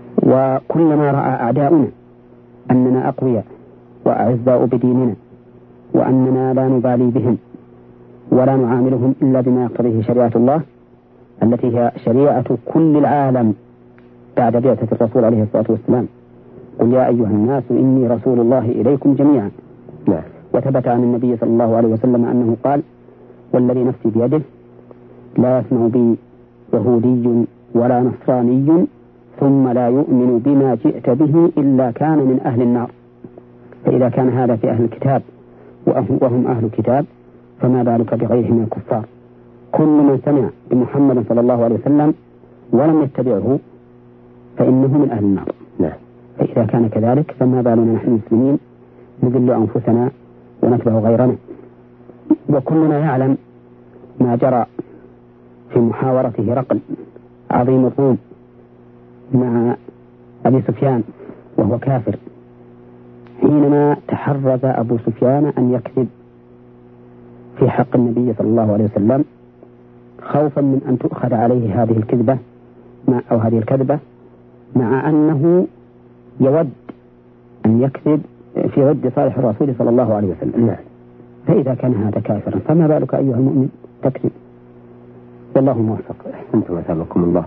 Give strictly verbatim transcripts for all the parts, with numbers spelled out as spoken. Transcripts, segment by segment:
وكلما رأى أعداؤنا أننا أقوياء وأعزاء بديننا وأننا لا نبالي بهم ولا نعاملهم إلا بما يقتضيه شريعة الله التي هي شريعة كل العالم بعد بعثة الرسول عليه الصلاة والسلام، قل يا أيها الناس إني رسول الله إليكم جميعا. لا. وثبت عن النبي صلى الله عليه وسلم أنه قال: والذي نفسي بيده لا يسمع بي يهودي ولا نصراني ثم لا يؤمن بما جئت به إلا كان من أهل النار. فإذا كان هذا في أهل الكتاب وهم أهل الكتاب فما بالك بغيرهم من الكفار. كل من سمع بمحمد صلى الله عليه وسلم ولم يتبعه فإنه من أهل النار. نعم. فإذا كان كذلك فما بالنا نحن المسلمين نذل أنفسنا ونتبع غيرنا. وكلنا يعلم ما جرى في محاورة هرقل عظيم الروم مع أبي سفيان وهو كافر، حينما تحرز أبو سفيان أن يكذب في حق النبي صلى الله عليه وسلم خوفا من أن تؤخذ عليه هذه الكذبة أو هذه الكذبة، مع أنه يود أن يكذب في رد صالح الرسول صلى الله عليه وسلم. نعم. فإذا كان هذا كافرا فما بالك أيها المؤمن تكذب؟ والله موفق. أحسنتم وثابكم الله.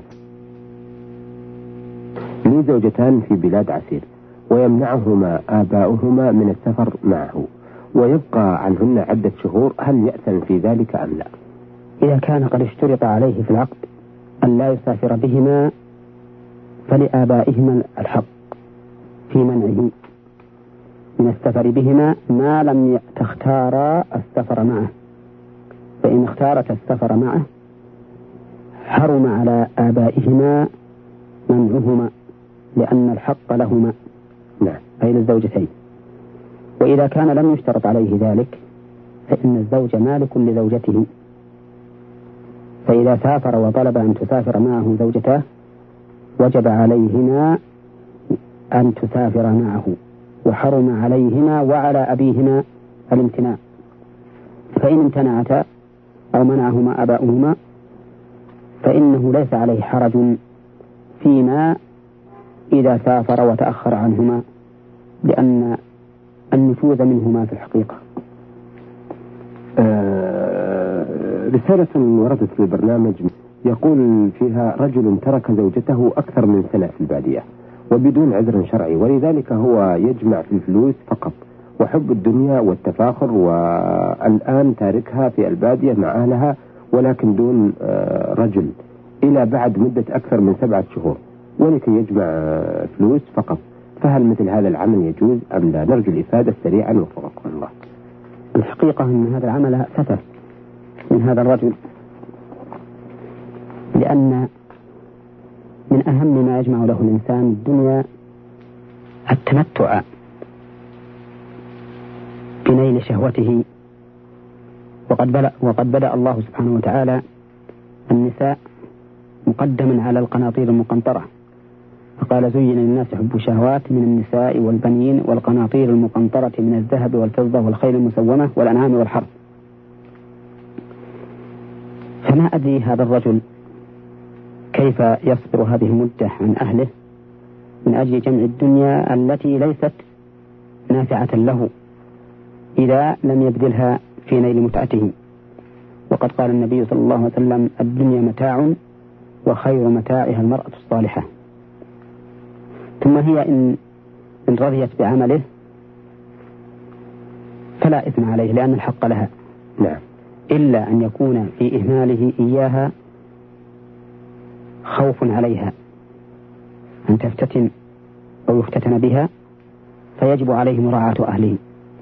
لي زوجتان في بلاد عسير ويمنعهما آباؤهما من السفر معه ويبقى عنهن عدة شهور، هل يأثم في ذلك أم لا؟ إذا كان قد اشترط عليه في العقد أن لا يسافر بهما فلآبائهما الحق في منعه من السفر بهما ما لم تختارا السفر معه، فإن اختارت السفر معه حرم على آبائهما منعهما لأن الحق لهما. نعم. أي للزوجتين. وإذا كان لم يشترط عليه ذلك فإن الزوج مالك لزوجته، فإذا سافر وطلب أن تسافر معه زوجته وجب عليهما أن تسافر معه، وحرم عليهما وعلى أبيهما الامتناع. فإن امتنعتا أو منعهما أباؤهما فإنه ليس عليه حرج فيما إذا سافر وتأخر عنهما، لأن النفوذ منهما في الحقيقة. آه رسالة وردت في البرنامج يقول فيها: رجل ترك زوجته أكثر من سنة في البادية وبدون عذر شرعي، ولذلك هو يجمع في الفلوس فقط وحب الدنيا والتفاخر، والآن تاركها في البادية مع أهلها ولكن دون آه رجل إلى بعد مدة أكثر من سبعة شهور ولكي يجمع آه فلوس فقط، فهل مثل هذا العمل يجوز أم لا؟ نرجو الإفادة سريعا وفقكم الله. الحقيقة أن هذا العمل ستر من هذا الرجل، لأن من أهم ما يجمع له الإنسان الدنيا التمتع بنيل شهوته، وقد بدأ, وقد بدأ الله سبحانه وتعالى النساء مقدما على القناطير المقنطرة، فقال: زين للناس حب الشهوات من النساء والبنين والقناطير المقنطرة من الذهب والفضة والخيل المسومة والأنعام والحرث. فما أدري هذا الرجل كيف يصبر هذه المدة عن أهله من أجل جمع الدنيا التي ليست نافعة له إذا لم يبذلها في نيل متعته. وقد قال النبي صلى الله عليه وسلم: الدنيا متاع وخير متاعها المرأة الصالحة. ثم هي إن, إن رضيت بعمله فلا إثم عليه لأن الحق لها. نعم. إلا أن يكون في إهماله إياها خوف عليها أن تفتتن أو يفتتن بها، فيجب عليه مراعاة أهله.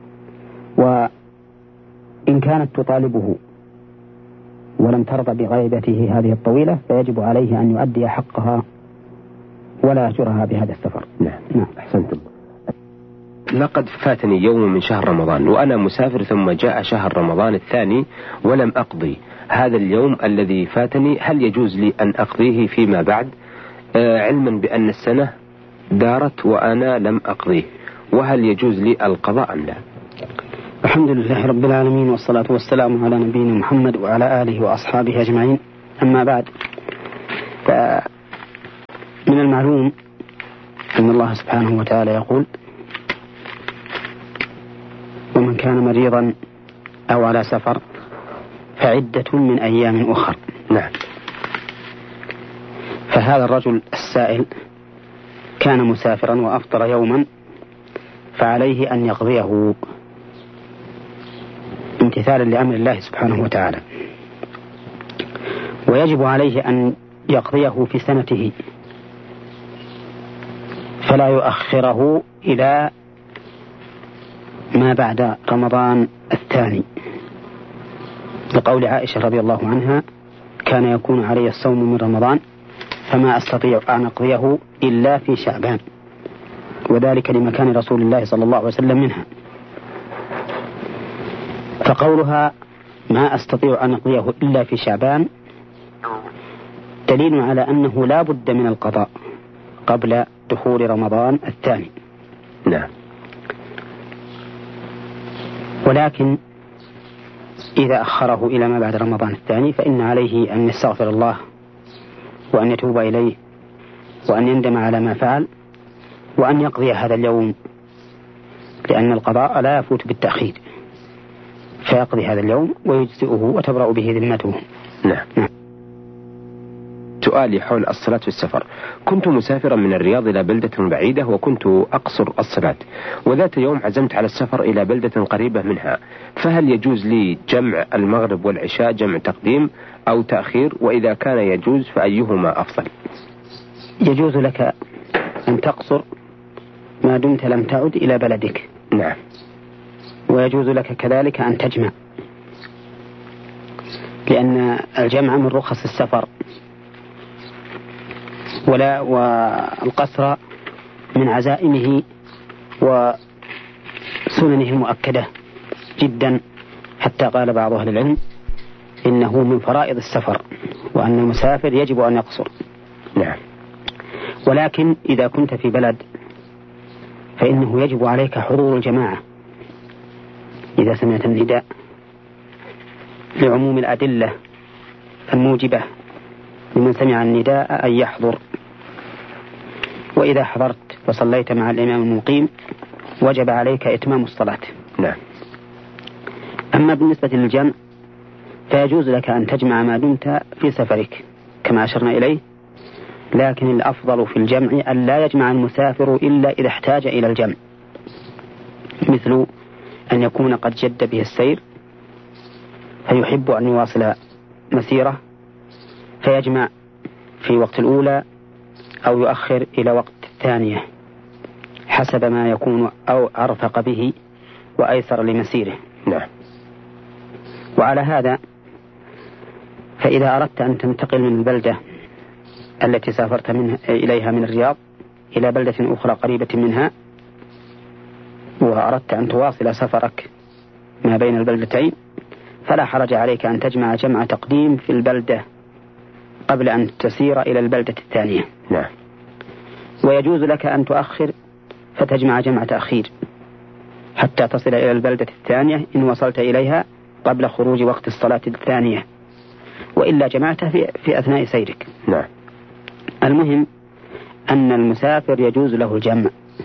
وإن كانت تطالبه ولم ترضى بغيبته هذه الطويلة فيجب عليه أن يؤدي حقها ولا يهجرها بهذا السفر. نعم. نعم. أحسنتم. لقد فاتني يوم من شهر رمضان وأنا مسافر، ثم جاء شهر رمضان الثاني ولم أقضي هذا اليوم الذي فاتني، هل يجوز لي أن أقضيه فيما بعد، آه علما بأن السنة دارت وأنا لم أقضيه، وهل يجوز لي القضاء أم لا؟ الحمد لله رب العالمين، والصلاة والسلام على نبينا محمد وعلى آله وأصحابه أجمعين. أما بعد، فمن المعلوم أن الله سبحانه وتعالى يقول: ومن كان مريضا أو على سفر فعدة من أيام أخر. نعم. فهذا الرجل السائل كان مسافرا وأفطر يوما، فعليه أن يقضيه امتثالا لأمر الله سبحانه وتعالى، ويجب عليه أن يقضيه في سنته فلا يؤخره إلى ما بعد رمضان الثاني، لقول عائشة رضي الله عنها: كان يكون علي الصوم من رمضان فما أستطيع أن أقضيه إلا في شعبان، وذلك لمكان رسول الله صلى الله عليه وسلم منها. فقولها ما أستطيع أن أقضيه إلا في شعبان دليل على أنه لا بد من القضاء قبل دخول رمضان الثاني. نعم. ولكن إذا أخره إلى ما بعد رمضان الثاني فإن عليه أن يستغفر الله وأن يتوب إليه وأن يندم على ما فعل وأن يقضي هذا اليوم، لأن القضاء لا يفوت بالتأخير، فيقضي هذا اليوم ويجزئه وتبرأ به ذمته. نعم. نعم. سؤالي حول الصلاة في السفر: كنت مسافرا من الرياض إلى بلدة بعيدة وكنت أقصر الصلاة، وذات يوم عزمت على السفر إلى بلدة قريبة منها، فهل يجوز لي جمع المغرب والعشاء جمع تقديم أو تأخير؟ وإذا كان يجوز فأيهما أفضل؟ يجوز لك أن تقصر ما دمت لم تعد إلى بلدك. نعم. ويجوز لك كذلك أن تجمع، لأن الجمع من رخص السفر، ولا والقصر من عزائمه وسننه المؤكدة جدا، حتى قال بعض أهل العلم إنه من فرائض السفر وأن المسافر يجب أن يقصر. نعم. ولكن إذا كنت في بلد فإنه يجب عليك حضور الجماعة إذا سمعت النداء، لعموم الأدلة الموجبة لمن سمع النداء أن يحضر. وإذا حضرت وصليت مع الإمام المقيم وجب عليك إتمام الصلاة. نعم. أما بالنسبة للجمع فيجوز لك أن تجمع ما دمت في سفرك كما أشرنا إليه، لكن الأفضل في الجمع أن لا يجمع المسافر إلا إذا احتاج إلى الجمع، مثل أن يكون قد جد به السير فيحب أن يواصل مسيره فيجمع في وقت الأولى أو يؤخر إلى وقت الثانية حسب ما يكون أو أرفق به وأيسر لمسيره. نعم. وعلى هذا فإذا أردت أن تنتقل من البلدة التي سافرت منها إليها من الرياض إلى بلدة أخرى قريبة منها، وأردت أن تواصل سفرك ما بين البلدتين، فلا حرج عليك أن تجمع جمع تقديم في البلدة قبل أن تسير إلى البلدة الثانية. نعم. ويجوز لك أن تؤخر فتجمع جمع تأخير حتى تصل إلى البلدة الثانية إن وصلت إليها قبل خروج وقت الصلاة الثانية، وإلا جمعتها في, في أثناء سيرك. نعم. المهم أن المسافر يجوز له الجمع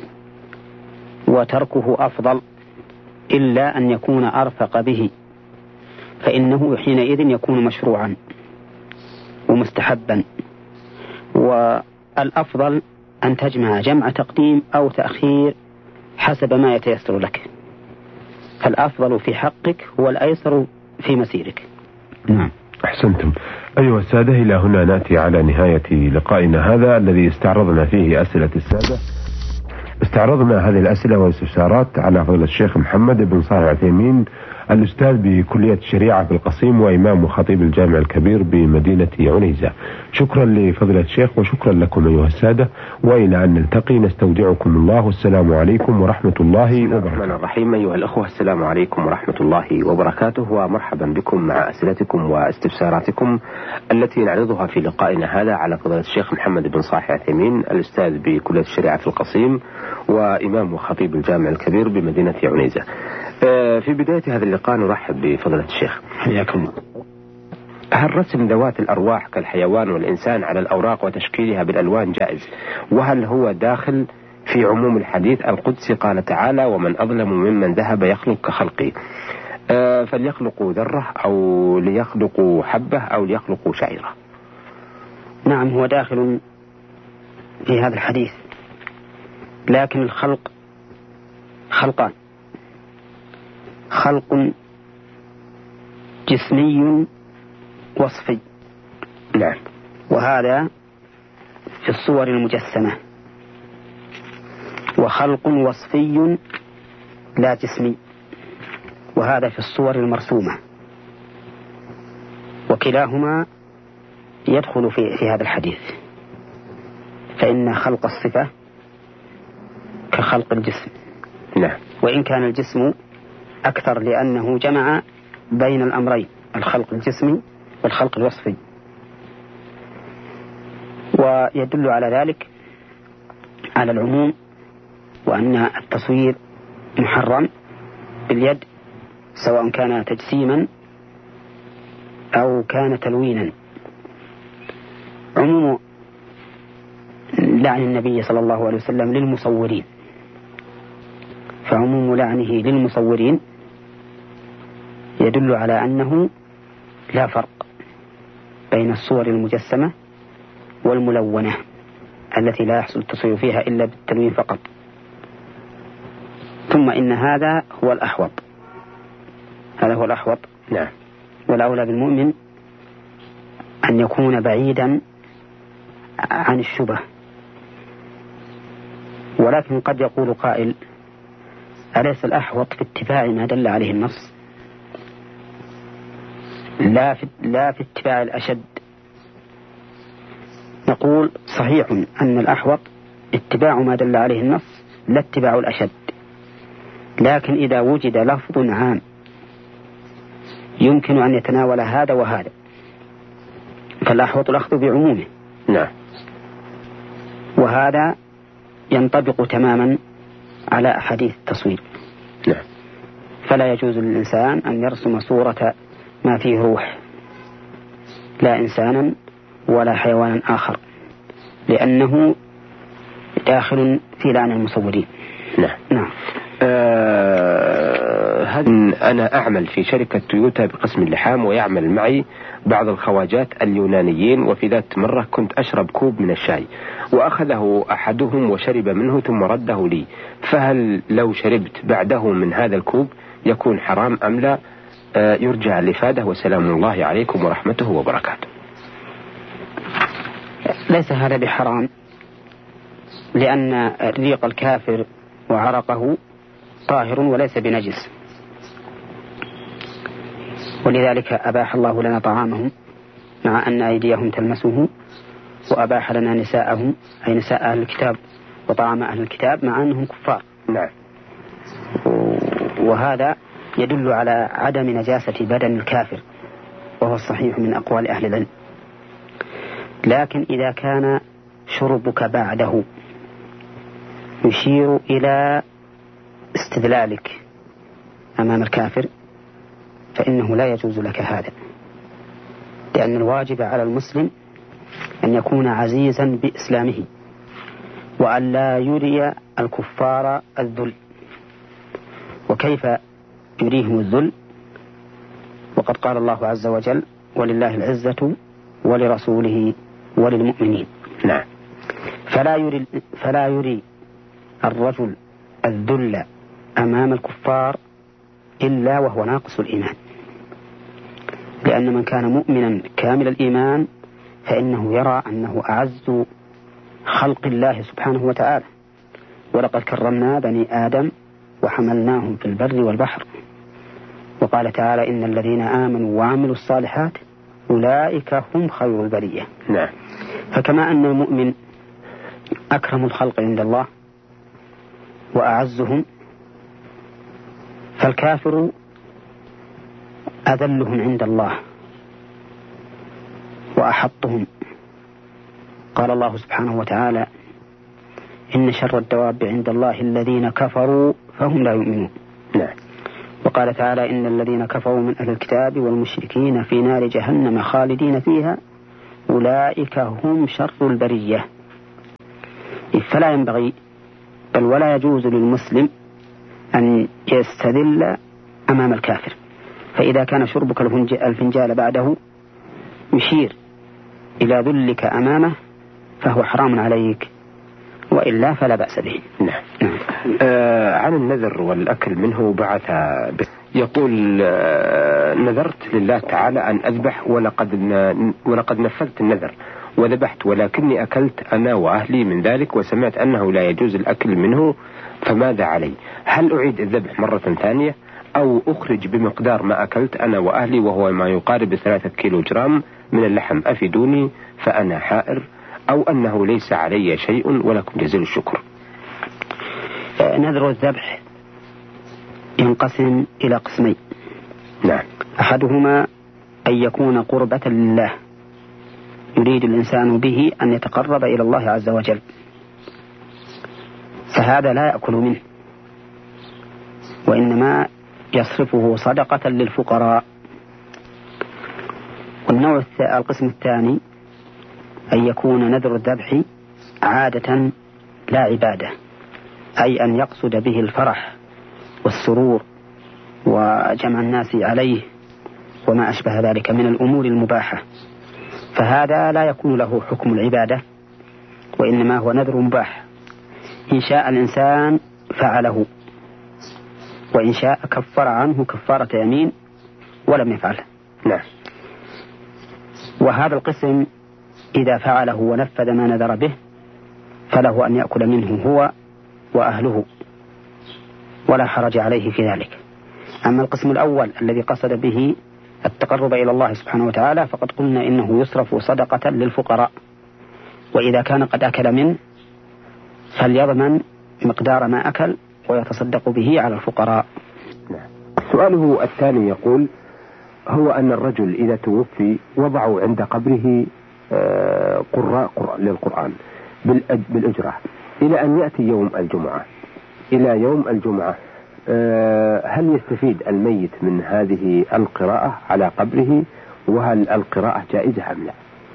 وتركه أفضل إلا أن يكون أرفق به، فإنه حينئذ يكون مشروعا ومستحبا. والأفضل أن تجمع جمع تقديم أو تأخير حسب ما يتيسر لك، فالأفضل في حقك هو الأيسر في مسيرك. نعم. أحسنتم. أيها السادة، إلى هنا نأتي على نهاية لقائنا هذا الذي استعرضنا فيه أسئلة السادة. استعرضنا هذه الأسئلة والاستفسارات على فضيلة الشيخ محمد بن صالح العثيمين، الأستاذ بكلية الشريعة في القصيم وإمام وخطيب الجامع الكبير بمدينة عنيزة. شكرا لفضيلة الشيخ وشكرا لكم أيها السادة، وإلى أن نلتقي نستودعكم الله، والسلام عليكم ورحمة الله وبركاته. الرحمن الرحيم. أيها الأخوة، السلام عليكم ورحمة الله وبركاته، ومرحبا بكم مع أسئلتكم واستفساراتكم التي نعرضها في لقائنا هذا على فضيلة الشيخ محمد بن صالح العثيمين، الأستاذ بكلية الشريعة في القصيم وإمام وخطيب الجامع الكبير بمدينة عنيزة. في بداية هذا اللقاء نرحب بفضيلة الشيخ. حياكم الله. هل رسم ذوات الأرواح كالحيوان والإنسان على الأوراق وتشكيلها بالألوان جائز؟ وهل هو داخل في عموم الحديث القدسي قال تعالى: ومن أظلم ممن ذهب يخلق كخلقي. آه فليخلقوا ذرة أو ليخلقوا حبة أو ليخلقوا شعيرة. نعم، هو داخل في هذا الحديث، لكن الخلق خلقان: خلق جسمي وصفي، نعم، وهذا في الصور المجسمة، وخلق وصفي لا جسمي، وهذا في الصور المرسومة، وكلاهما يدخل في, في هذا الحديث، فإن خلق الصفة كخلق الجسم. نعم. وإن كان الجسم أكثر لأنه جمع بين الأمرين، الخلق الجسمي والخلق الوصفي. ويدل على ذلك على العموم، وأن التصوير محرم باليد سواء كان تجسيما أو كان تلوينا. عموم لعن النبي صلى الله عليه وسلم للمصورين، فعموم لعنه للمصورين يدل على أنه لا فرق بين الصور المجسمة والملونة التي لا يحصل التصوير فيها إلا بالتلوين فقط. ثم إن هذا هو الأحوط، هذا هو الأحوط. نعم. والأولى بالمؤمن أن يكون بعيدا عن الشبه. ولكن قد يقول قائل: أليس الأحوط في اتباع ما دل عليه النص، لا في, لا في اتباع الأشد؟ نقول: صحيح أن الأحوط اتباع ما دل عليه النص لا اتباع الأشد، لكن إذا وجد لفظ عام يمكن أن يتناول هذا وهذا فالأحوط الأخذ بعمومه. نعم. وهذا ينطبق تماما على أحاديث التصوير. نعم. فلا يجوز للإنسان أن يرسم صورة ما فيه روح، لا إنسانا ولا حيوانا آخر، لأنه داخل في لعن المصورين. نعم. نعم. آه أنا أعمل في شركة تويوتا بقسم اللحام، ويعمل معي بعض الخواجات اليونانيين، وفي ذات مرة كنت أشرب كوب من الشاي وأخذه أحدهم وشرب منه ثم رده لي، فهل لو شربت بعده من هذا الكوب يكون حرام أم لا؟ آه يرجع الإفادة، وسلام الله عليكم ورحمته وبركاته. ليس هذا بحرام، لأن ريق الكافر وعرقه طاهر وليس بنجس، ولذلك أباح الله لنا طعامهم مع أن أيديهم تلمسه، وأباح لنا نساءهم أي نساء أهل الكتاب وطعام أهل الكتاب مع أنهم كفار. نعم. وهذا يدل على عدم نجاسة بدن الكافر، وهو الصحيح من أقوال أهل العلم. لكن إذا كان شربك بعده يشير إلى استدلالك أمام الكافر فإنه لا يجوز لك هذا، لأن الواجب على المسلم أن يكون عزيزا بإسلامه، وأن لا يري الكفار الذل. وكيف يريهم الذل وقد قال الله عز وجل: ولله العزة ولرسوله وللمؤمنين. نعم. فلا يري, فلا يري الرجل الذل أمام الكفار إلا وهو ناقص الإيمان، لأن من كان مؤمنا كامل الإيمان فإنه يرى أنه أعز خلق الله سبحانه وتعالى. ولقد كرمنا بني آدم وحملناهم في البر والبحر، وقال تعالى: إن الذين آمنوا وعملوا الصالحات أولئك هم خير البرية. نعم. فكما أن المؤمن أكرم الخلق عند الله وأعزهم، فالكافر أذلهم عند الله وأحطهم. قال الله سبحانه وتعالى: إن شر الدواب عند الله الذين كفروا فهم لا يؤمنون. نعم. وقال تعالى: إن الذين كفروا من أهل الكتاب والمشركين في نار جهنم خالدين فيها أولئك هم شر البرية. فلا ينبغي بل ولا يجوز للمسلم أن يستذل أمام الكافر. فإذا كان شربك الفنجال بعده يشير إلى ذلك أمامه فهو حرام عليك، وإلا فلا بأس به. نعم. نعم. آه عن النذر والأكل منه بعث يقول آه نذرت لله تعالى أن أذبح ولقد, ولقد نفذت النذر وذبحت، ولكني أكلت أنا وأهلي من ذلك وسمعت أنه لا يجوز الأكل منه، فماذا علي؟ هل أعيد الذبح مرة ثانية أو أخرج بمقدار ما أكلت أنا وأهلي وهو ما يقارب ثلاثة كيلو جرام من اللحم؟ أفيدوني فأنا حائر، أو أنه ليس علي شيء ولكم جزيل الشكر. نذر الذبح ينقسم إلى قسمين. نعم. أحدهما أن يكون قربة لله، يريد الإنسان به أن يتقرب إلى الله عز وجل، فهذا لا يأكل منه، وإنما يصرفه صدقة للفقراء. والنوع القسم الثاني أن يكون نذر الذبح عادة لا عبادة، أي أن يقصد به الفرح والسرور وجمع الناس عليه وما أشبه ذلك من الأمور المباحة، فهذا لا يكون له حكم العبادة، وإنما هو نذر مباح. إن شاء الإنسان فعله، وإن شاء كفر عنه كفارة يمين ولم يفعله. نعم. وهذا القسم إذا فعله ونفذ ما نذر به فله أن يأكل منه هو وأهله ولا حرج عليه في ذلك. أما القسم الأول الذي قصد به التقرب إلى الله سبحانه وتعالى فقد قلنا إنه يصرف صدقة للفقراء، وإذا كان قد أكل منه فليضمن مقدار ما أكل ويتصدق به على الفقراء. نعم. سؤاله الثاني يقول هو أن الرجل إذا توفي وضعوا عند قبره قراء قراء للقرآن بالأجرة إلى أن يأتي يوم الجمعة إلى يوم الجمعة هل يستفيد الميت من هذه القراءة على قبره، وهل القراءة جائزة أم لا؟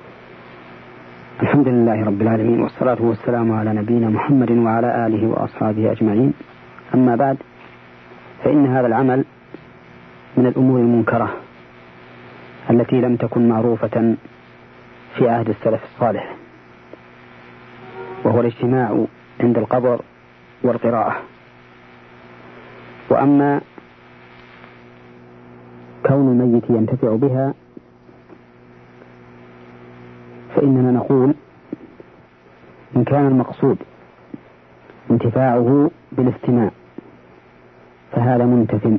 الحمد لله رب العالمين، والصلاة والسلام على نبينا محمد وعلى آله وأصحابه أجمعين. أما بعد، فإن هذا العمل من الأمور المنكرة التي لم تكن معروفة في عهد السلف الصالح، وهو الاجتماع عند القبر والقراءة. وأما كون الميت ينتفع بها فإننا نقول إن كان المقصود انتفاعه بالاستماع فهذا منتف،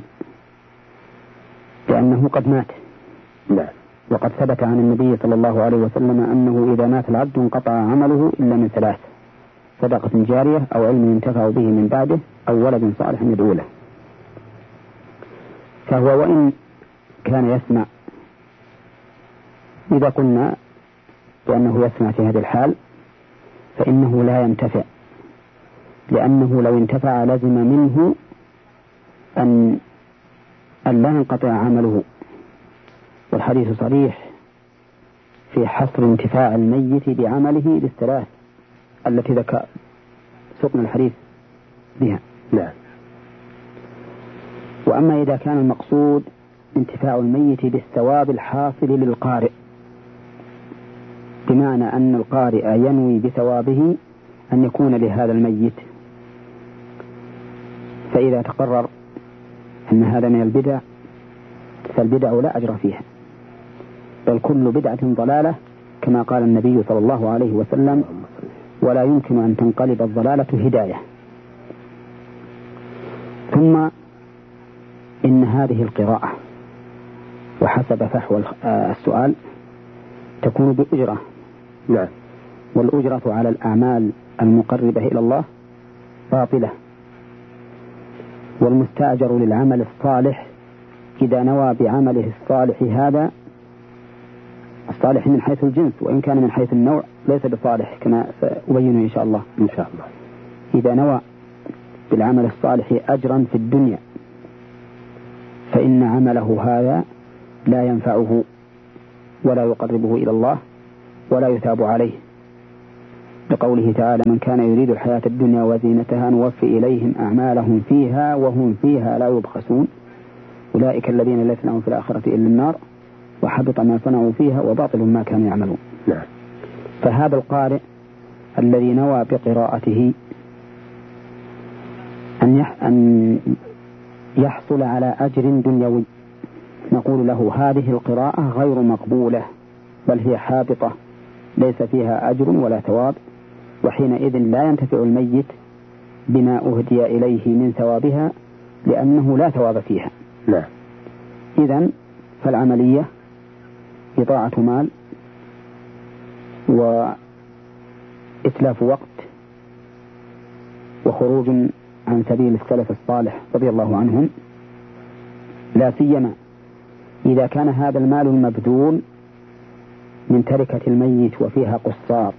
لأنه قد مات. لا. وقد ثبت عن النبي صلى الله عليه وسلم أنه إذا مات العبد انقطع عمله إلا من ثلاث: صدقة جارية أو علم ينتفع به من بعده أو ولد صالح يدعو له. فهو وإن كان يسمع، إذا قلنا بأنه يسمع في هذه الحال فإنه لا ينتفع، لأنه لو انتفع لزم منه أن أن لا ينقطع عمله، والحديث صريح في حصر انتفاع الميت بعمله بالثلاث التي ذكر سقنا الحديث بها. نعم. وأما إذا كان المقصود انتفاع الميت بالثواب الحاصل للقارئ، بمعنى أن القارئ ينوي بثوابه أن يكون لهذا الميت، فإذا تقرر أن هذا من البدع فالبدع لا أجر فيها، بل كل بدعة ضلالة كما قال النبي صلى الله عليه وسلم: ولا يمكن أن تنقلب الضلالة هداية. ثم إن هذه القراءة وحسب فحوى السؤال تكون بأجرة. نعم. والأجرة على الأعمال المقربة إلى الله باطلة، والمستأجر للعمل الصالح إذا نوى بعمله الصالح هذا الصالح من حيث الجنس، وإن كان من حيث النوع ليس بصالح كما سأبين إن شاء الله. إن شاء الله. إذا نوى بالعمل الصالح أجرا في الدنيا فإن عمله هذا لا ينفعه ولا يقربه إلى الله ولا يثاب عليه، لقوله تعالى: من كان يريد الحياة الدنيا وزينتها نوفي إليهم أعمالهم فيها وهم فيها لا يبخسون أولئك الذين ليس لهم في الآخرة إلا النار وحبط ما صنعوا فيها وباطل ما كانوا يعملون. نعم. فهذا القارئ الذي نوى بقراءته أن يحصل على أجر دنيوي نقول له: هذه القراءة غير مقبولة، بل هي حابطة ليس فيها أجر ولا ثواب، وحينئذ لا ينتفع الميت بما أهدي إليه من ثوابها لأنه لا ثواب فيها. لا. إذن فالعملية إضاعة مال وإتلاف وقت وخروج عن سبيل السلف الصالح رضي الله عنهم، لا سيما إذا كان هذا المال المبذول من تركة الميت وفيها قصار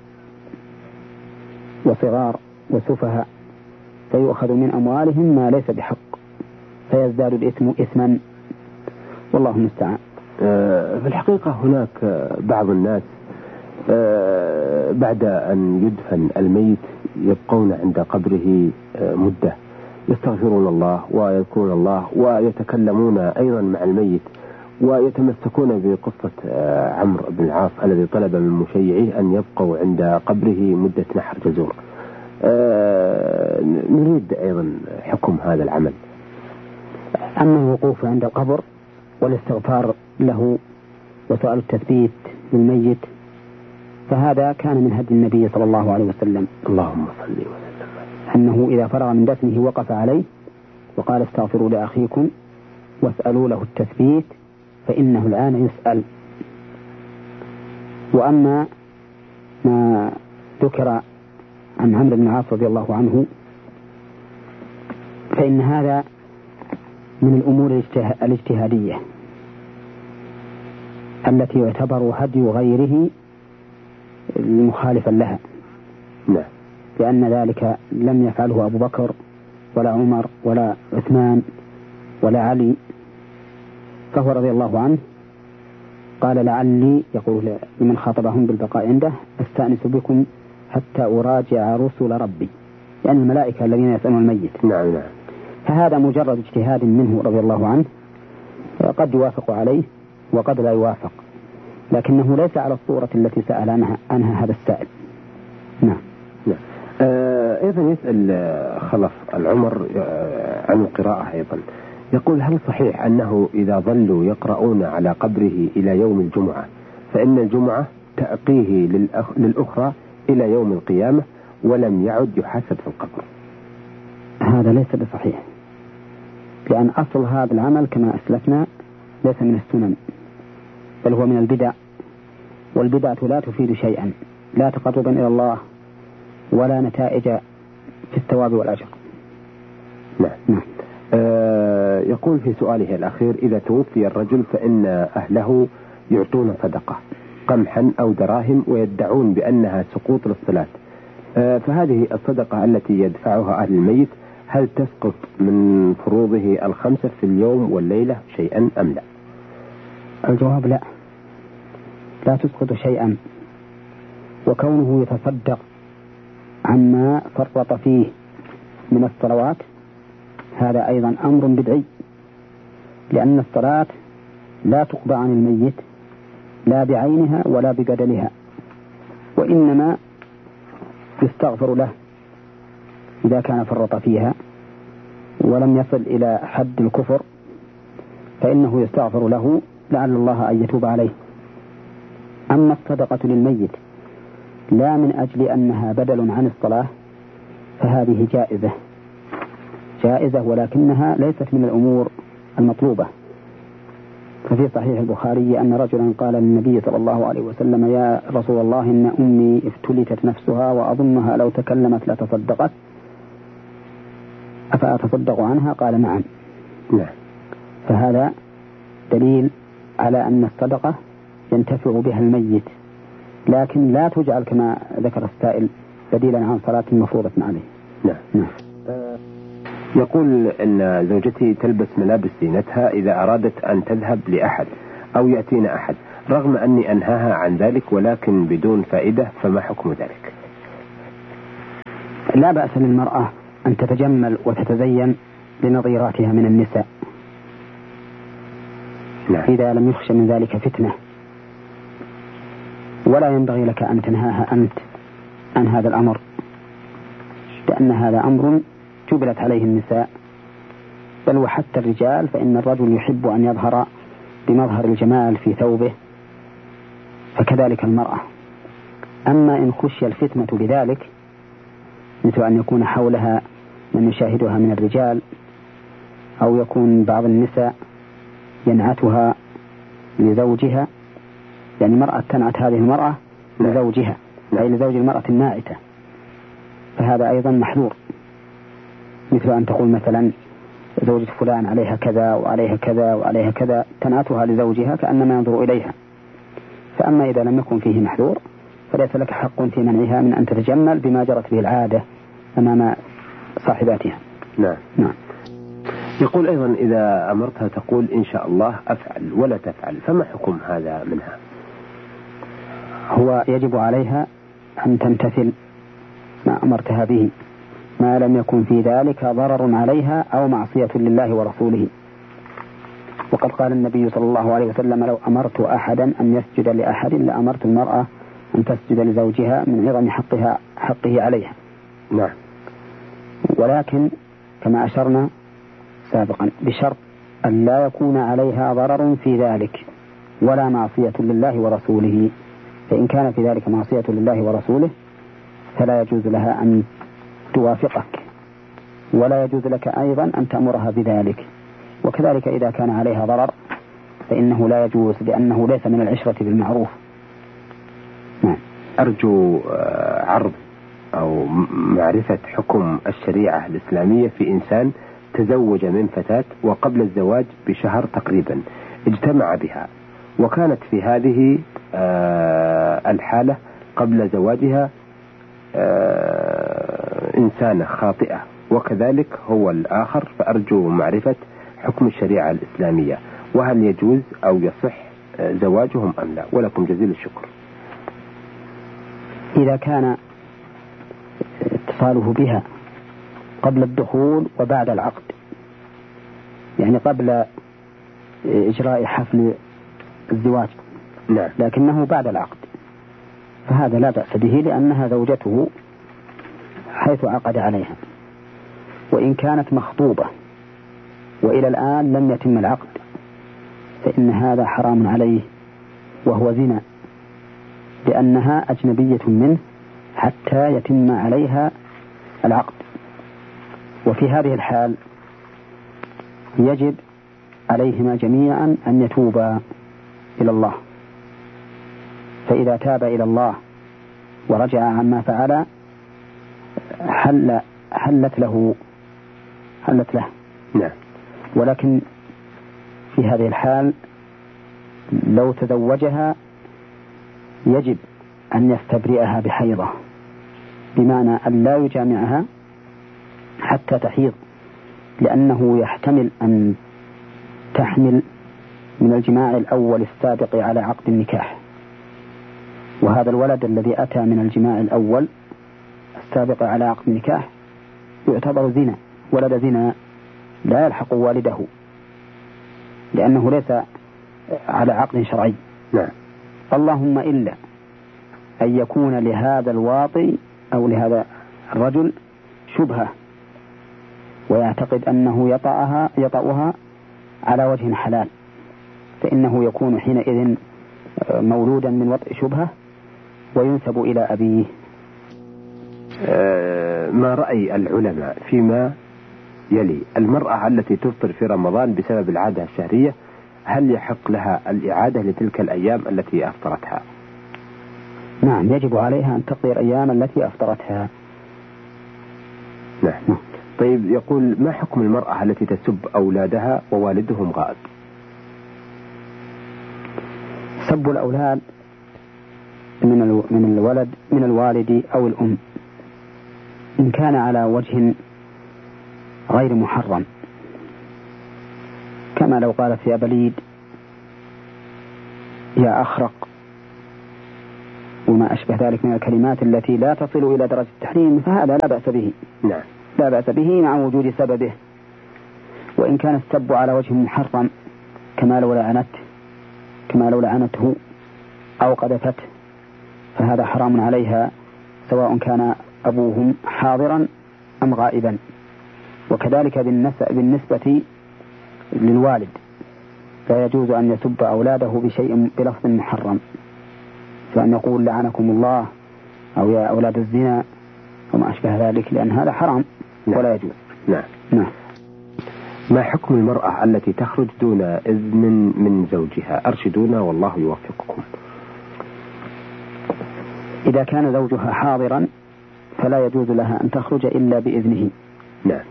وصغار وسفهاء، فيؤخذ من أموالهم ما ليس بحق فيزداد الإثم إثما، والله المستعان. في الحقيقة هناك بعض الناس بعد أن يدفن الميت يبقون عند قبره مدة يستغفرون الله ويذكرون الله ويتكلمون أيضا مع الميت، ويتمسكون بقصة عمرو بن العاص الذي طلب من مشيعيه أن يبقوا عند قبره مدة نحر جزور. نريد أيضا حكم هذا العمل. أما الوقوف عند القبر والاستغفار له وسؤال التثبيت للميت فهذا كان من هدي النبي صلى الله عليه وسلم، اللهم صل وسلم، أنه إذا فرغ من دفنه وقف عليه وقال: استغفروا لأخيكم واسألوا له التثبيت فإنه الآن يسأل. وأما ما ذكر عن عمرو بن العاص رضي الله عنه فإن هذا من الأمور الاجتهادية التي يعتبر هدي غيره مخالفا لها، لا. لأن ذلك لم يفعله أبو بكر ولا عمر ولا عثمان ولا علي، فهو رضي الله عنه قال: لعلي يقول لمن خاطبهم بالبقاء عنده أستأنس بكم حتى أراجع رسل ربي، لأن الملائكة الذين يسألون الميت. نعم نعم. فهذا مجرد اجتهاد منه رضي الله عنه، قد يوافق عليه وقد لا يوافق، لكنه ليس على الصورة التي سأل عنها, عنها هذا السائل. نعم. نعم. آه أيضا يسأل خلف العمر آه عن القراءة أيضا، يقول: هل صحيح أنه إذا ظلوا يقرؤون على قبره إلى يوم الجمعة فإن الجمعة تأقيه للأخ... للأخرى إلى يوم القيامة ولم يعد يحاسب في القبر؟ هذا ليس بصحيح، لأن أصل هذا العمل كما أسلفنا ليس من السنن، بل هو من البدع، والبدعة لا تفيد شيئا، لا تقربا إلى الله ولا نتائج في الثواب والأجر. نعم. نعم. آه يقول في سؤاله الأخير: إذا توفي الرجل فإن أهله يعطون صدقة قمحا أو دراهم ويدعون بأنها سقوط للصلاة، آه فهذه الصدقة التي يدفعها أهل الميت هل تسقط من فروضه الخمسة في اليوم والليلة شيئا أم لا؟ الجواب لا، لا تسقط شيئا، وكونه يتصدق عما فرط فيه من الصلوات هذا أيضا أمر بدعي، لأن الصلاة لا تقضى عن الميت لا بعينها ولا ببدلها، وإنما يستغفر له إذا كان فرط فيها ولم يصل إلى حد الكفر، فإنه يستغفر له لعل الله أن يتوب عليه. أما الصدقة للميت لا من أجل أنها بدل عن الصلاة فهذه جائزة جائزة ولكنها ليست من الأمور المطلوبة. ففي صحيح البخاري أن رجلا قال للنبي صلى الله عليه وسلم: يا رسول الله، إن أمي افتلتت نفسها وأظنها لو تكلمت لتصدقت، أفأتصدق عنها؟ قال: نعم. نعم. فهذا دليل على أن الصدقة ينتفع بها الميت، لكن لا تجعل كما ذكر السائل بديلا عن صلاة مفروضة عليه. نعم. نعم. يقول أن زوجتي تلبس ملابس زينتها إذا أرادت أن تذهب لأحد أو يأتينا أحد، رغم أني أنهاها عن ذلك ولكن بدون فائدة، فما حكم ذلك؟ لا بأس للمرأة أن تتجمل وتتزين لنظيراتها من النساء، نعم. إذا لم يخش من ذلك فتنة، ولا ينبغي لك أن تنهاها أنت عن هذا الأمر، لأن هذا أمر جبلت عليه النساء، بل وحتى الرجال، فإن الرجل يحب أن يظهر بمظهر الجمال في ثوبه، فكذلك المرأة. أما إن خشي الفتنة بذلك، مثل أن يكون حولها من يشاهدها من الرجال، أو يكون بعض النساء ينعتها لزوجها، يعني مرأة تنعت هذه المرأة لزوجها، أي لزوج المرأة الناعتة، فهذا أيضا محذور. مثل أن تقول مثلا زوجة فلان عليها كذا وعليها كذا وعليها كذا، تنعتها لزوجها كأنما ينظر إليها. فأما إذا لم يكن فيه محذور فليس لك حق في منعها من أن تتجمل بما جرت به العادة أمام صاحباتها. نعم. نعم. يقول أيضا إذا أمرتها تقول إن شاء الله أفعل ولا تفعل، فما حكم هذا منها؟ هو يجب عليها أن تمتثل ما أمرتها به، ما لم يكن في ذلك ضرر عليها أو معصية لله ورسوله. وقد قال النبي صلى الله عليه وسلم: لو أمرت أحدا أن يسجد لأحد لأمرت المرأة أن تسجد لزوجها من عظم حقها حقه عليها. نعم. ولكن كما أشرنا سابقا بشرط أن لا يكون عليها ضرر في ذلك ولا معصية لله ورسوله، فإن كان في ذلك معصية لله ورسوله فلا يجوز لها أن توافقك، ولا يجوز لك أيضا أن تأمرها بذلك. وكذلك إذا كان عليها ضرر فإنه لا يجوز، لأنه ليس من العشرة بالمعروف. نعم. أرجو عرض أو معرفة حكم الشريعة الإسلامية في إنسان تزوج من فتاة وقبل الزواج بشهر تقريبا اجتمع بها، وكانت في هذه الحالة قبل زواجها إنسانة خاطئة، وكذلك هو الآخر، فأرجو معرفة حكم الشريعة الإسلامية، وهل يجوز أو يصح زواجهم أم لا؟ ولكم جزيل الشكر. إذا كان اتصاله بها قبل الدخول وبعد العقد، يعني قبل إجراء حفل الزواج، نعم. لكنه بعد العقد، فهذا لا بأس به، لأنها زوجته حيث عقد عليها. وإن كانت مخطوبة وإلى الآن لم يتم العقد فإن هذا حرام عليه وهو زنا، لأنها أجنبية منه حتى يتم عليها العقد. وفي هذه الحال يجب عليهما جميعا أن يتوبا إلى الله، فإذا تاب إلى الله ورجع عما فعل حل حلت له حلت له. نعم. ولكن في هذه الحال لو تزوجها يجب أن يستبرئها بحيضة، بمعنى أن لا يجامعها حتى تحيض، لأنه يحتمل أن تحمل من الجماع الأول السابق على عقد النكاح، وهذا الولد الذي أتى من الجماع الأول السابق على عقد النكاح يعتبر زنا، ولد زنا لا يلحق والده، لأنه ليس على عقد شرعي. نعم. اللهم إلا أن يكون لهذا الواطي أو لهذا الرجل شبهة ويعتقد أنه يطأها يطأها على وجه حلال، فإنه يكون حينئذ مولودا من وطئ شبهة وينسب إلى أبيه. أه ما رأي العلماء فيما يلي: المرأة التي تفطر في رمضان بسبب العادة الشهرية، هل يحق لها الإعادة لتلك الأيام التي أفطرتها؟ نعم، يجب عليها أن تقضي الأيام التي أفطرتها. نعم. نعم. طيب، يقول: ما حكم المرأة التي تسب أولادها ووالدهم غائب؟ سب الأولاد من من الولد من الوالد أو الأم إن كان على وجه غير محرم، كما لو قالت يا بليد، يا أخرق، وما وما أشبه ذلك من الكلمات التي لا تصل إلى درجة التحريم، فهذا لا بأس به. نعم. لا بأس به مع وجود سببه. وإن كان السب على وجه محرم كما لو لعنت كما لو لعنته أو قذفته فهذا حرام عليها سواء كان أبوهم حاضرا أم غائبا. وكذلك بالنسبة للوالد لا يجوز أن يسب أولاده بشيء بلفظ محرم، فأن يقول لعنكم الله أو يا أولاد الزنا وما أشبه ذلك، لأن هذا حرام ولا يجوز. نعم. نعم. ما حكم المرأة التي تخرج دون إذن من زوجها؟ أرشدونا والله يوفقكم. إذا كان زوجها حاضرا فلا يجوز لها أن تخرج إلا بإذنه. نعم.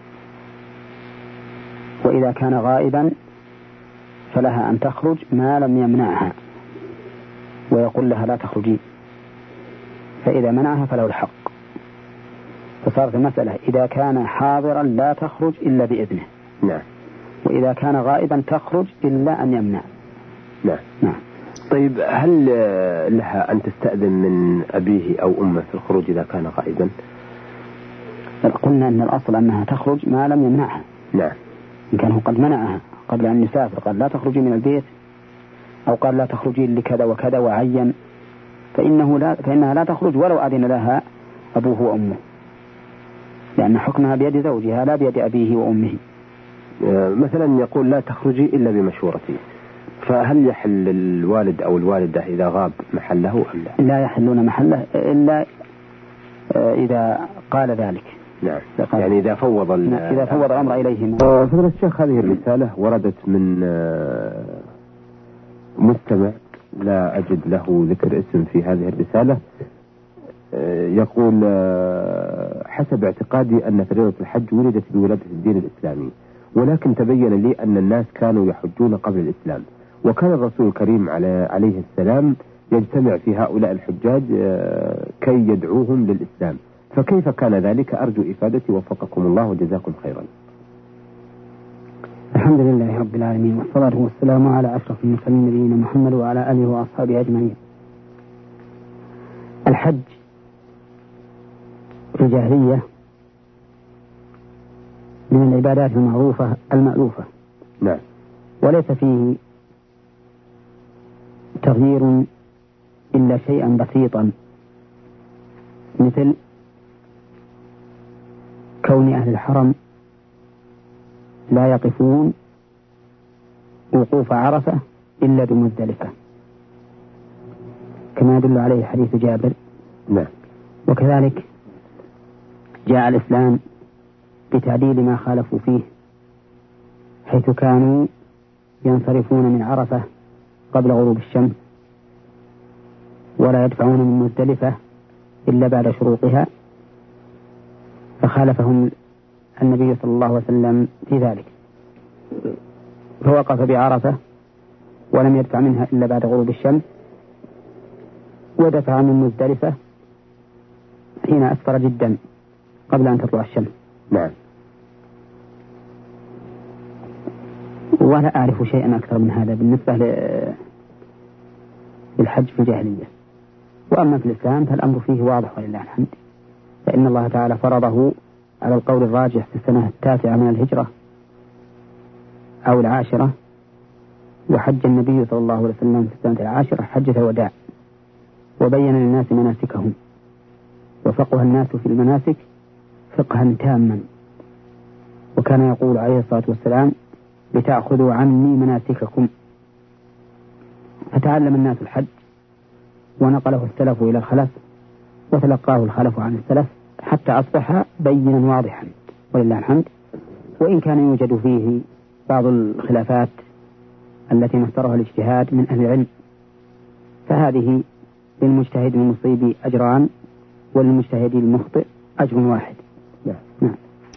وإذا كان غائبا فلها أن تخرج ما لم يمنعها ويقول لها لا تخرجي، فإذا منعها فله الحق. فصارت المسألة إذا كان حاضرا لا تخرج إلا بإذنه. نعم. وإذا كان غائبا تخرج إلا أن يمنع. نعم. نعم. طيب هل لها أن تستأذن من أبيه أو أمه في الخروج إذا كان غائبا؟ قلنا أن الأصل أنها تخرج ما لم يمنعها. نعم. إن كان قد منعها قبل أن يسافر، قال لا تخرجي من البيت أو قال لا تخرجي لكذا وكذا وعين، فإنه لا فإنها لا تخرج ولو أذن لها أبوه وأمه، لأن حكمها بيد زوجها لا بيد أبيه وأمه. مثلا يقول لا تخرجي إلا بمشورتي، فهل يحل الوالد أو الوالدة إذا غاب محله أم لا؟ لا يحلون محله إلا إذا قال ذلك. نعم. يعني إذا فوض إذا فوض الأمر إليهم. فضيلة الشيخ، هذه الرسالة وردت من مستمع لا أجد له ذكر اسم في هذه الرسالة، يقول حسب اعتقادي أن فريضة الحج ولدت بولادة الدين الإسلامي، ولكن تبين لي أن الناس كانوا يحجون قبل الإسلام، وكان الرسول الكريم عليه السلام يجتمع في هؤلاء الحجاج كي يدعوهم للإسلام، فكيف كان ذلك؟ أرجو إفادتي وفقكم الله وجزاكم خيرا. الحمد لله رب العالمين، والصلاة والسلام على أشرف المرسلين نبينا محمد وعلى آله وأصحابه أجمعين. الحج في الجاهلية من العبادات المعروفة المألوفة. نعم. وليس فيه تغيير إلا شيئا بسيطا، مثل كون أهل الحرم لا يقفون وقوف عرفة إلا بمزدلفة كما يدل عليه حديث جابر. نعم. وكذلك جاء الإسلام بتعديل ما خالفوا فيه، حيث كانوا ينصرفون من عرفة قبل غروب الشمس ولا يدفعون من مزدلفة إلا بعد شروقها، فخالفهم النبي صلى الله عليه وسلم في ذلك، فوقف بعرفة ولم يدفع منها إلا بعد غروب الشمس، ودفع من مزدلفة حين أسفر جدا قبل أن تطلع الشمس. نعم. ولا أعرف شيئا أكثر من هذا بالنسبة للحج في الجاهلية. وأما في الإسلام فالأمر فيه واضح ولله الحمد، فإن الله تعالى فرضه على القول الراجح في السنة التاسعة من الهجرة أو العاشرة، وحج النبي صلى الله عليه وسلم في السنة العاشرة حجة الوداع، وبين للناس مناسكهم، وفقه الناس في المناسك فقها تاما، وكان يقول عليه الصلاة والسلام لتأخذوا عني مناسككم، فتعلم الناس الحج ونقله السلف إلى الخلف وتلقاه الخلف عن السلف حتى أصبح بينا واضحا ولله الحمد. وإن كان يوجد فيه بعض الخلافات التي مصدرها الاجتهاد من أهل العلم، فهذه للمجتهد المصيب أجران وللمجتهد المخطئ أجر واحد. نعم. نعم.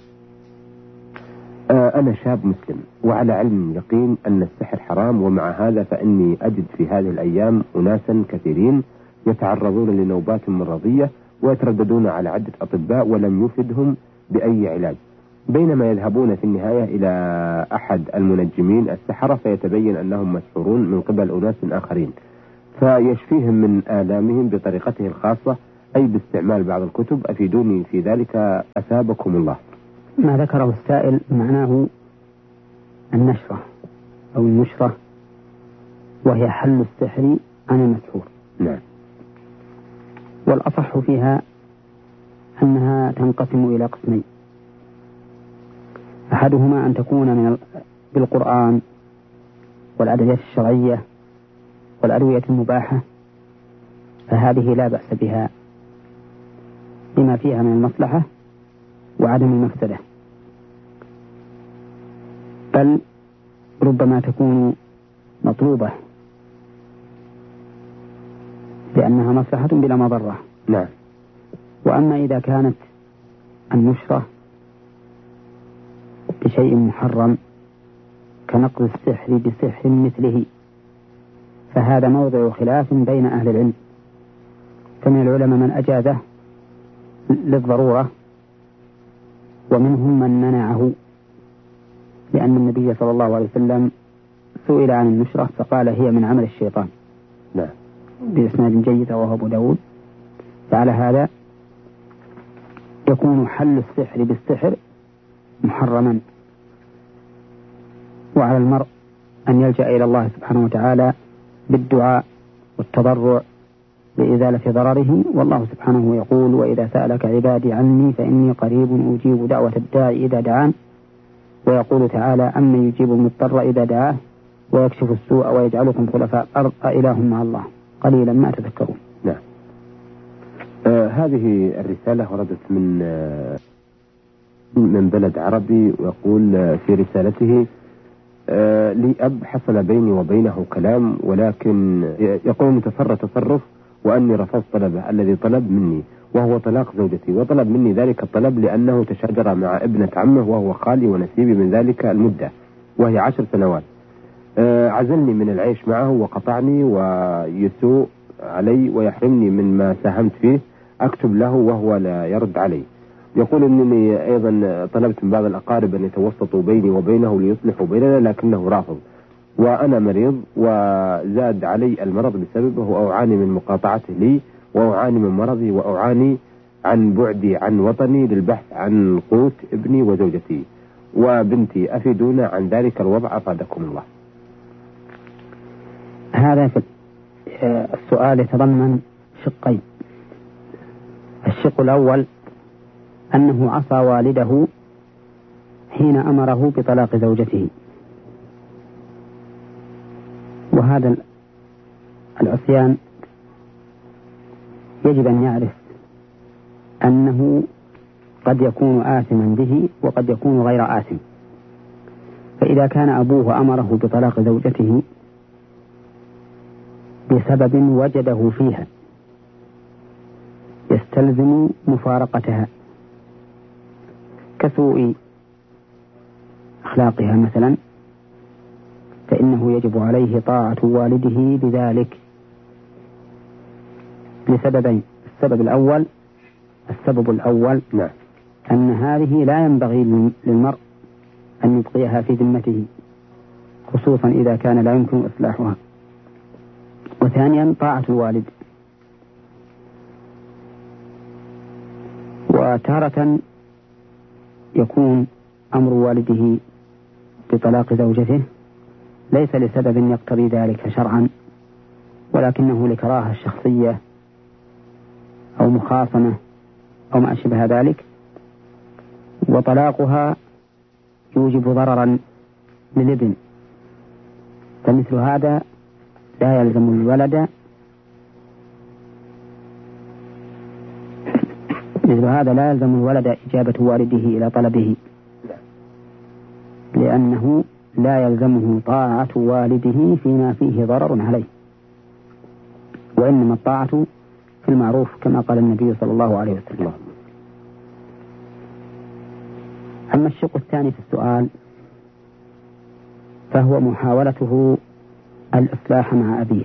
أنا شاب مسلم وعلى علم يقين أن السحر حرام، ومع هذا فإني أجد في هذه الأيام أناسا كثيرين يتعرضون لنوبات مرضية ويترددون على عدة أطباء ولم يفدهم بأي علاج، بينما يذهبون في النهاية إلى أحد المنجمين السحرة فيتبين أنهم مسحورون من قبل أناس آخرين، فيشفيهم من آلامهم بطريقته الخاصة، أي باستعمال بعض الكتب. أفيدوني في ذلك أثابكم الله. ما ذكره السائل معناه النشرة أو النشرة، وهي حل السحر عن المسحور. نعم. والأصح فيها أنها تنقسم إلى قسمين: أحدهما أن تكون من بالقرآن والأدوية الشرعية والأدوية المباحة، فهذه لا بأس بها لما فيها من المصلحة وعدم المفسدة، بل ربما تكون مطلوبة لأنها مصلحة بلا مضرة. نعم. وأما إذا كانت النشرة بشيء محرم كنقض السحر بسحر مثله، فهذا موضع خلاف بين أهل العلم، فمن العلماء من أجازه للضرورة، ومنهم من منعه، لأن النبي صلى الله عليه وسلم سئل عن النشرة فقال هي من عمل الشيطان. نعم. بإسناد جيد رواه أبو داود. فعلى هذا يكون حل السحر بالسحر محرما، وعلى المرء أن يلجأ إلى الله سبحانه وتعالى بالدعاء والتضرع لإزالة ضرره، والله سبحانه يقول: وإذا سألك عبادي عني فإني قريب أجيب دعوة الداعي إذا دعان. ويقول تعالى: أمن يجيب المضطر إذا دعاه ويكشف السوء ويجعلكم خلفاء الأرض أإله مع الله قليلا ما تذكرون. نعم. آه هذه الرسالة وردت من آه من بلد عربي، ويقول آه في رسالته: آه لي أب حصل بيني وبينه كلام، ولكن يقول متفر تصرف، وأني رفضت طلبه الذي طلب مني، وهو طلاق زوجتي، وطلب مني ذلك الطلب لأنه تشاجر مع ابنة عمه وهو خالي ونسيبي من ذلك المدة وهي عشر سنوات. آه عزلني من العيش معه وقطعني ويسوء علي ويحرمني من ما ساهمت فيه، أكتب له وهو لا يرد علي. يقول أنني أيضا طلبت من بعض الأقارب أن يتوسطوا بيني وبينه ليصلحوا بيننا، لكنه رافض، وأنا مريض وزاد علي المرض بسببه، وأعاني من مقاطعته لي، وأعاني من مرضي، وأعاني عن بعدي عن وطني للبحث عن قوت ابني وزوجتي وبنتي. أفيدونا عن ذلك الوضع أفادكم الله. هذا في السؤال يتضمن شقين: الشق الأول أنه عصى والده حين أمره بطلاق زوجته، وهذا العصيان يجب أن يعرف أنه قد يكون آثما به وقد يكون غير آثم. فإذا كان أبوه أمره بطلاق زوجته بسبب وجده فيها يستلزم مفارقتها كسوء أخلاقها مثلا، فإنه يجب عليه طاعة والده بذلك لسببين: السبب الأول السبب الأول نعم. أن هذه لا ينبغي للمرء أن يبقيها في ذمته، خصوصا إذا كان لا يمكن إصلاحها. وثانيا طاعة الوالد. وتارة يكون أمر والده بطلاق زوجته ليس لسبب يقتضي ذلك شرعا، ولكنه لكراهة شخصية أو مخاصمة أو ما أشبه ذلك، وطلاقها يوجب ضررا للابن، فمثل هذا لا يلزم الولد مثل هذا لا يلزم الولد إجابة والده إلى طلبه، لأنه لا يلزمه طاعة والده فيما فيه ضرر عليه، وإنما الطاعة في المعروف كما قال النبي صلى الله عليه وسلم. أما الشق الثاني في السؤال فهو محاولته الإصلاح مع أبيه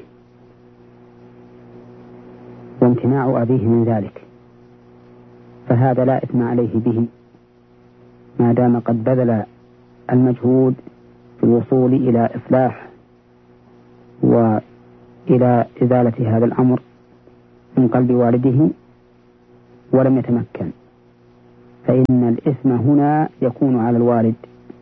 وامتناع أبيه من ذلك، فهذا لا إثم عليه به ما دام قد بذل المجهود في الوصول إلى إصلاح إلى إزالة هذا الأمر من قلب والده ولم يتمكن، فإن الإثم هنا يكون على الوالد،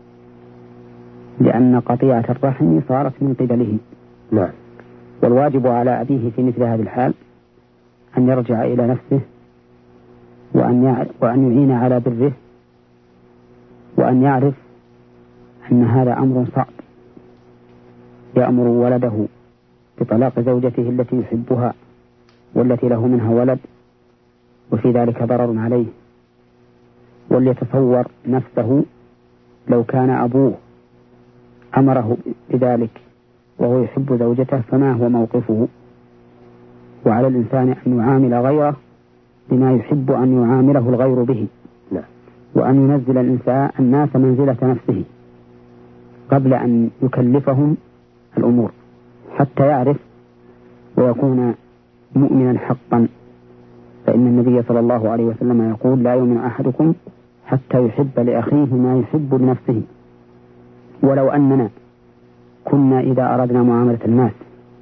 لأن قطيعة الرحم صارت من قبله. نعم. والواجب على أبيه في مثل هذه الحال أن يرجع إلى نفسه، وأن وأن يعين على بره، وأن يعرف أن هذا أمر صعب، يأمر ولده بطلاق زوجته التي يحبها والتي له منها ولد، وفي ذلك ضرر عليه. وليتصور نفسه لو كان أبوه أمره بذلك وهو يحب زوجته فما هو موقفه. وعلى الإنسان أن يعامل غيره بما يحب أن يعامله الغير به، لا. وأن ينزل الإنسان الناس منزلة نفسه قبل أن يكلفهم الأمور، حتى يعرف ويكون مؤمنا حقا. فإن النبي صلى الله عليه وسلم يقول: لا يؤمن أحدكم حتى يحب لأخيه ما يحب لنفسه. ولو أننا كنا إذا أردنا معاملة الناس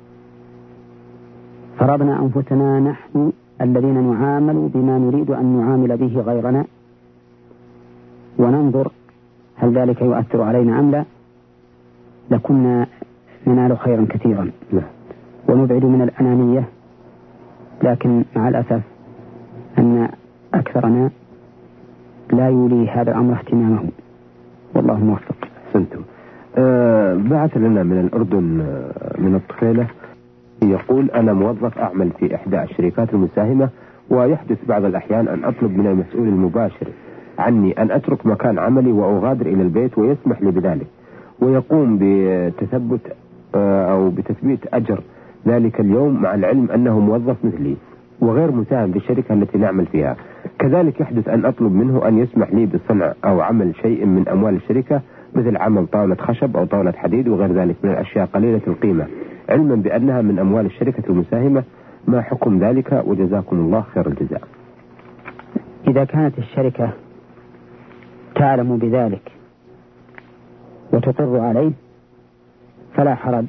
فرضنا أنفسنا نحن الذين نعامل بما نريد أن نعامل به غيرنا، وننظر هل ذلك يؤثر علينا أم لا، لكنا ننال خيرا كثيرا ونبعد من الأنانية. لكن مع الأسف أن أكثرنا لا يولي هذا الأمر اهتمامه، والله موفق. أحسنتم. أه بعث لنا من الأردن أه من الطفيلة يقول: أنا موظف أعمل في إحدى الشركات المساهمة، ويحدث بعض الأحيان أن أطلب من المسؤول المباشر عني أن أترك مكان عملي وأغادر إلى البيت، ويسمح لي بذلك، ويقوم بتثبت أه أو بتثبيت أجر ذلك اليوم، مع العلم أنه موظف مثلي وغير مساهم في الشركة التي نعمل فيها. كذلك يحدث أن أطلب منه أن يسمح لي بصنع أو عمل شيء من أموال الشركة، مثل عمل طاولة خشب أو طاولة حديد وغير ذلك من الأشياء قليلة القيمة، علما بأنها من أموال الشركة المساهمة. ما حكم ذلك؟ وجزاكم الله خير الجزاء. إذا كانت الشركة تعلم بذلك وتقر عليه فلا حرج،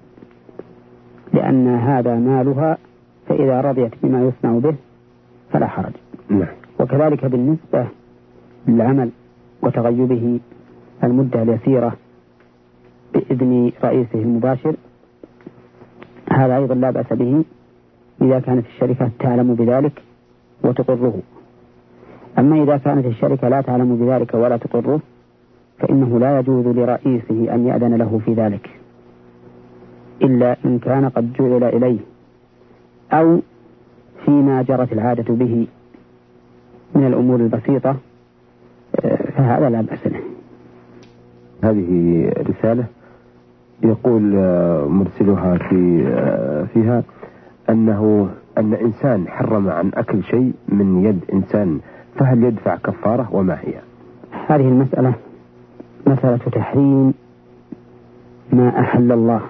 لأن هذا مالها، فإذا رضيت بما يصنع به فلا حرج. نعم. وكذلك بالنسبة للعمل وتغيبه المدة اليسيرة بإذن رئيسه المباشر، هذا أيضا لا بأس به إذا كانت الشركة تعلم بذلك وتقره. أما إذا كانت الشركة لا تعلم بذلك ولا تقره، فإنه لا يجوز لرئيسه أن يأذن له في ذلك، إلا إن كان قد جعل إليه أو فيما جرت العادة به من الأمور البسيطة، فهذا لا بأس له. هذه رسالة يقول مرسلها في فيها أنه أن إنسان حرم عن أكل شيء من يد إنسان، فهل يدفع كفارة وما هي؟ هذه المسألة مسألة تحريم ما أحل الله،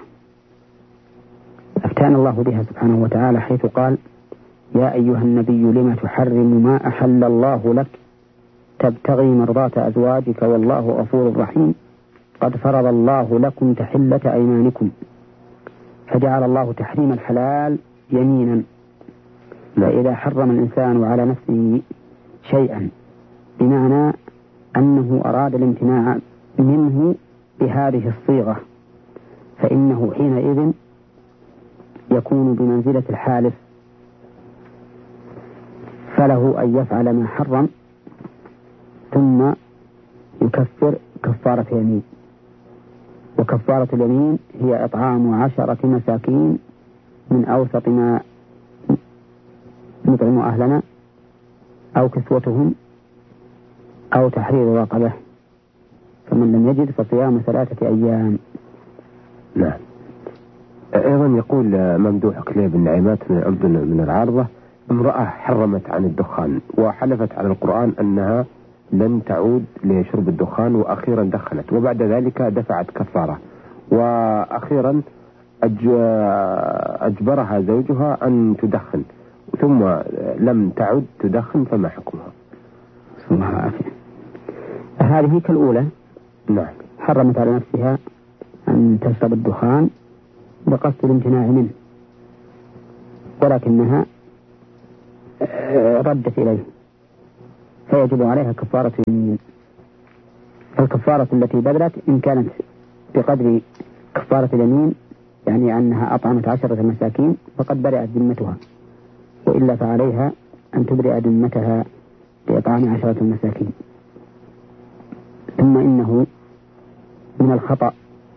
أفتان الله بها سبحانه وتعالى، حيث قال: يا أيها النبي لما تحرم ما أحل الله لك تبتغي مرضات أزواجك والله غفور رحيم قد فرض الله لكم تحلة أيمانكم. فجعل الله تحريم الحلال يمينا. فإذا حرم الإنسان على نفسه شيئا بمعنى أنه أراد الامتناع منه بهذه الصيغة، فإنه حينئذ يكون بمنزلة الحالف، فله أن يفعل ما حرم ثم يكفر كفارة يمين. وكفارة اليمين هي إطعام عشرة مساكين من أوسط ما نطعم أهلنا، أو كسوتهم، أو تحرير رقبة، فمن لم يجد فصيام ثلاثة أيام. نعم. أيضا يقول ممدوح كليب النعيمات من الأردن من العارضة: امرأة حرمت عن الدخان وحلفت على القرآن أنها لن تعود لشرب الدخان، وأخيرا دخلت، وبعد ذلك دفعت كفارة، وأخيرا أجبرها زوجها أن تدخن ثم لم تعد تدخن، فما حكمها؟ بسم الله العافية. هذه كالأولى. نعم. حرمت على نفسها أن تشرب الدخان بقصد الامتناع منه، ولكنها ردت إليه، فيجب عليها كفارة يمين. الكفارة التي بذلت إن كانت بقدر كفارة اليمين، يعني أنها أطعمت عشرة مساكين، فقد برئت ذمتها، وإلا فعليها أن تبرئ ذمتها بإطعام عشرة مساكين. ثم إنه من الخطأ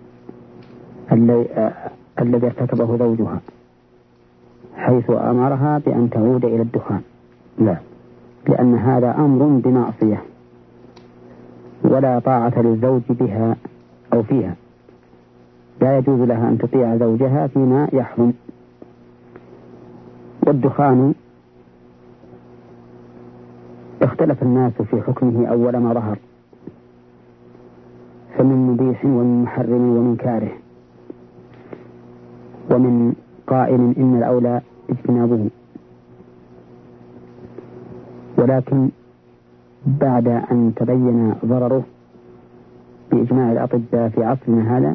الذي ارتكبه زوجها حيث أمرها بأن تعود إلى الدخان. لا، لأن هذا أمر بمعصية، ولا طاعة للزوج بها أو فيها، لا يجوز لها أن تطيع زوجها فيما يحرم. والدخان اختلف الناس في حكمه أول ما ظهر، فمن مبيح ومن محرم ومن كاره، ومن قائل إن الأولى اجتنابه. ولكن بعد أن تبين ضرره بإجماع الأطباء في عصرنا هذا،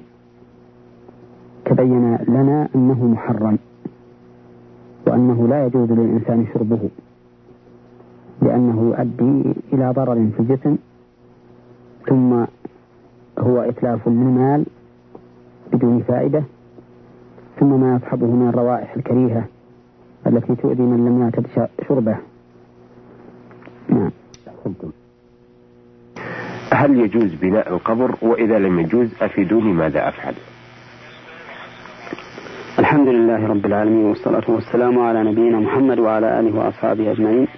تبين لنا أنه محرم، وأنه لا يجوز للإنسان شربه، لأنه يؤدي إلى ضرر في الجسم، ثم هو إتلاف للمال بدون فائدة، ثم ما يصحبه من الروائح الكريهة التي تؤذي من لم يعتد شربه. نعم. هل يجوز بناء القبر؟ وإذا لم يجوز أفيدوني ماذا أفعل؟ الحمد لله رب العالمين، والصلاة والسلام على نبينا محمد وعلى آله وأصحابه أجمعين.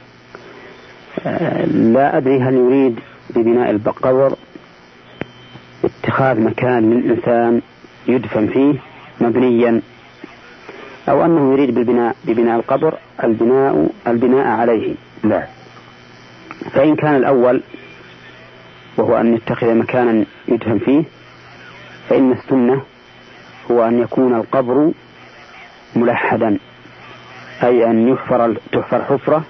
لا أدري هل يريد ببناء القبر اتخاذ مكان للإنسان يدفن فيه مبنيا، أو أنه يريد ببناء ببناء القبر البناء البناء عليه. لا. فإن كان الأول وهو أن يتخذ مكانا يدفن فيه، فإن السنة هو أن يكون القبر ملحدا، أي أن يحفر تحفر حفرة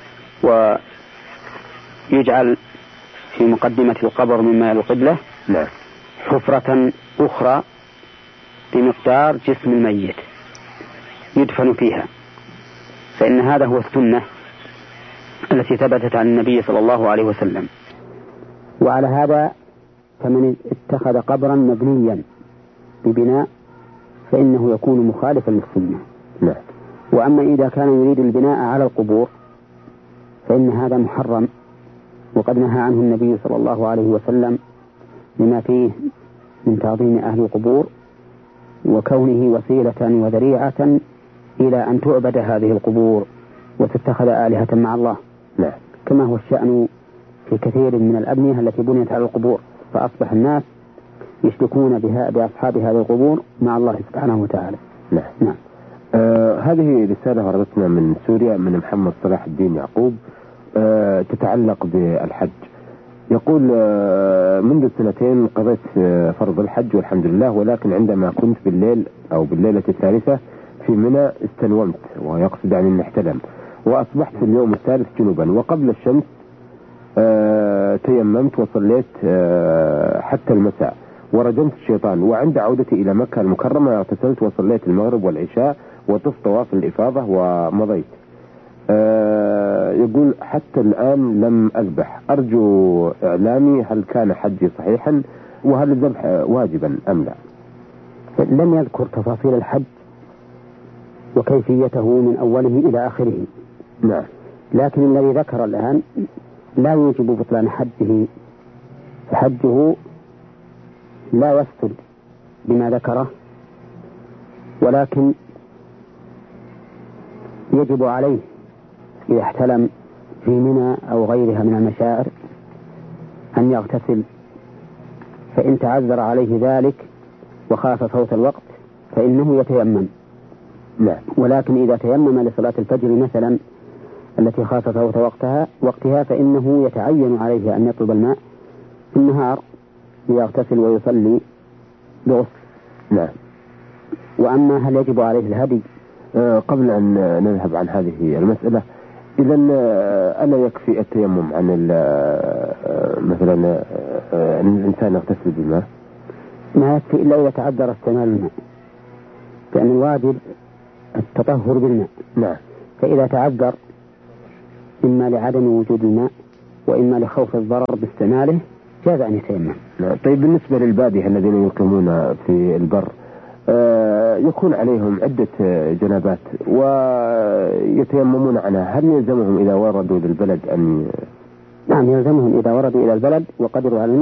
ويجعل في مقدمة القبر مما يلي القبلة لا. حفرة أخرى بمقدار جسم الميت يدفن فيها، فإن هذا هو السنة التي ثبتت عن النبي صلى الله عليه وسلم. وعلى هذا فمن اتخذ قبرا مبنيا ببناء فإنه يكون مخالفا للسنة. لا. وأما إذا كان يريد البناء على القبور فإن هذا محرم، وقد نهى عنه النبي صلى الله عليه وسلم لما فيه من تعظيم أهل القبور وكونه وسيلة وذريعة إلى أن تعبد هذه القبور وتتخذ آلهة مع الله. لا. كما هو الشأن في كثير من الأبنية التي بنيت على القبور، فأصبح الناس يشركون بها بأصحاب هذه القبور مع الله سبحانه وتعالى. لا. نعم. آه هذه رسالة وردتنا من سوريا من محمد صلاح الدين يعقوب، آه تتعلق بالحج. يقول آه منذ سنتين قضيت آه فرض الحج والحمد لله، ولكن عندما كنت بالليل أو بالليلة الثالثة في منى استنومت، ويقصد عن احتلم، وأصبحت في اليوم الثالث جنوبا، وقبل الشمس آه تيممت وصليت آه حتى المساء ورجمت الشيطان، وعند عودتي إلى مكة المكرمة اغتسلت وصليت المغرب والعشاء وطفت طواف الإفاضة ومضيت. آه يقول حتى الآن لم أذبح، أرجو إعلامي هل كان حجي صحيحا، وهل الذبح واجبا أم لا؟ لم يذكر تفاصيل الحج وكيفيته من أوله إلى آخره. نعم. لكن الذي ذكر الآن لا يوجب بطلان حجه، فحجه لا يفسد بما ذكره، ولكن يجب عليه إذا احتلم في منى أو غيرها من المشاعر أن يغتسل، فإن تعذر عليه ذلك وخاف فوت الوقت فإنه يتيمم. لا. ولكن إذا تيمم لصلاة الفجر مثلا التي خاف فوت وقتها وقتها فإنه يتعين عليه أن يطلب الماء في النهار ليغتسل ويصلي بغسل. نعم. وأما هل يجب عليه الهدي؟ آه قبل أن نذهب عن هذه المسألة، إذا آه ألا يكفي التيمم عن آه مثلا آه أن الإنسان يغتسل بالماء؟ ما يكفي إلا إذا تعذر استعمال الماء، لأن الواجب التطهر بالماء. نعم. فإذا تعذر إما لعدم وجود الماء وإما لخوف الضرر باستعماله جاز أن يتيمم. نعم. طيب بالنسبة للبادية الذين يقيمون في البر آه يكون عليهم عدة جنابات ويتيممون عنها، هل يلزمهم إذا وردوا إلى البلد أن؟ نعم يلزمهم إذا وردوا إلى البلد وقدروا على